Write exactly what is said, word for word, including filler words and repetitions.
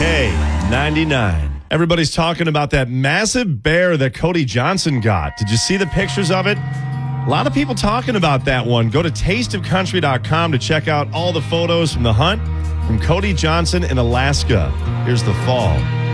K ninety-nine. Everybody's talking about that massive bear that Cody Johnson got. Did you see the pictures of it? A lot of people talking about that one. Go to taste of country dot com to check out all the photos from the hunt from Cody Johnson in Alaska. Here's the fall.